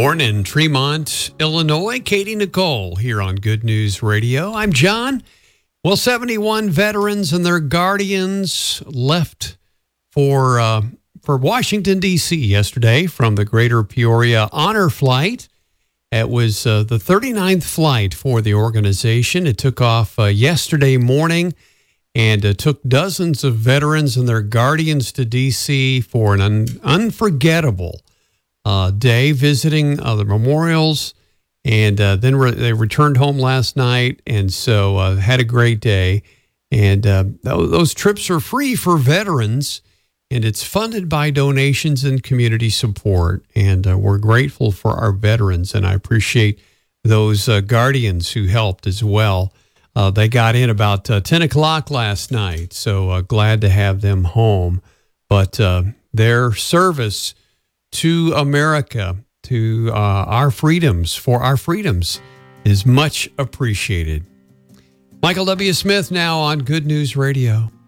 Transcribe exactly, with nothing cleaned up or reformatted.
Born in Tremont, Illinois, Katie Nicole here on Good News Radio. I'm John. Well, seventy-one veterans and their guardians left for uh, for Washington, D C yesterday from the Greater Peoria Honor Flight. It was uh, the thirty-ninth flight for the organization. It took off uh, yesterday morning and uh, took dozens of veterans and their guardians to D C for an un- unforgettable uh, day, visiting uh, the memorials. And uh, then re- they returned home last night, and so uh, had a great day. And uh, th- those trips are free for veterans, and it's funded by donations and community support. And uh, we're grateful for our veterans, and I appreciate those uh, guardians who helped as well. Uh, they got in about uh, ten o'clock last night, so uh, glad to have them home. But uh, their service to America, to uh, our freedoms, for our freedoms, is much appreciated. Michael W. Smith now on Good News Radio.